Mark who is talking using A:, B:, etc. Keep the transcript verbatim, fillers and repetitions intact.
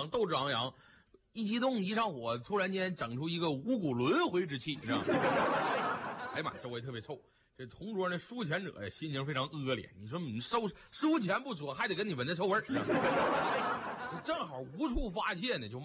A: 响，斗志昂扬，一激动一上火，突然间整出一个五谷轮回之气，你知道吗？哎呀妈，周围特别臭。这同桌那输钱者心情非常恶劣，你说你收输钱不说，还得跟你闻那臭味儿，正好无处发泄呢，就